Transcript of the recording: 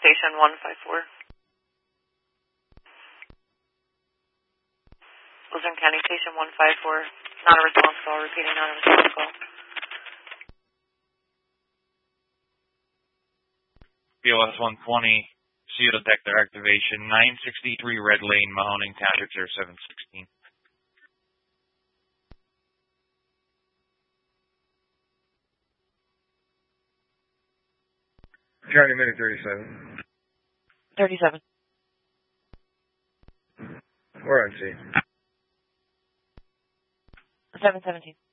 Station 154. Luzerne County Station 154. Not a response call. Repeating, not a response call. BOS 120, seal detector activation, 963 Red Lane, Mahoning Township 0716. County minute 37. 37. We're on scene. 717.